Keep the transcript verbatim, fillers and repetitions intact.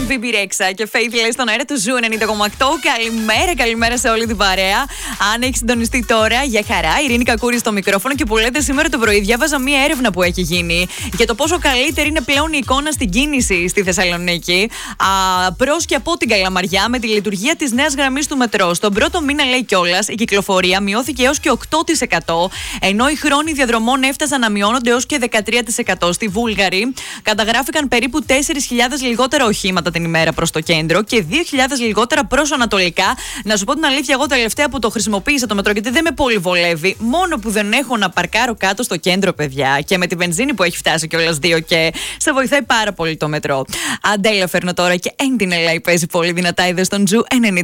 Μπίμπι Ρέξα και Faithless στον αέρα του Ζου ενενήντα κόμμα οκτώ. Καλημέρα, καλημέρα σε όλη την παρέα. Αν έχει συντονιστεί τώρα, για χαρά, Ειρήνη Κακούρη στο μικρόφωνο και που λέτε σήμερα το πρωί, διάβαζα μία έρευνα που έχει γίνει για το πόσο καλύτερη είναι πλέον η εικόνα στην κίνηση στη Θεσσαλονίκη. Προς και από την Καλαμαριά με τη λειτουργία τη νέας γραμμής του μετρό. Στον πρώτο μήνα, λέει κιόλας, η κυκλοφορία μειώθηκε έως και οκτώ τοις εκατό, ενώ οι χρόνοι διαδρομών έφτασαν να μειώνονται έως και δεκατρία τοις εκατό. Στη Βούλγαρη καταγράφηκαν περίπου τέσσερις χιλιάδες λιγότερα οχήματα την ημέρα προς το κέντρο και δύο χιλιάδες λιγότερα προς ανατολικά. Να σου πω την αλήθεια, εγώ τελευταία που το χρησιμοποίησα το μετρό, γιατί δεν με πολύ βολεύει, μόνο που δεν έχω να παρκάρω κάτω στο κέντρο, παιδιά, και με τη βενζίνη που έχει φτάσει κιόλας δύο και σε βοηθάει πάρα πολύ το μετρό. Αντέλα φέρνω τώρα και End in ελ έι παίζει πολύ δυνατά, είδε στον Τζου ενενήντα.